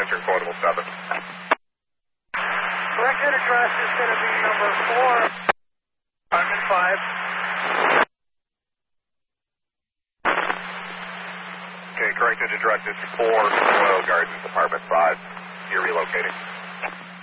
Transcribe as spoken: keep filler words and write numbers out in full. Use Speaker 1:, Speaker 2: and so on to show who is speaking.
Speaker 1: entering quotable seven.
Speaker 2: Corrected address is going to be number four, apartment five.
Speaker 1: Okay, corrected address is four, Royal Gardens, apartment five. You're relocating.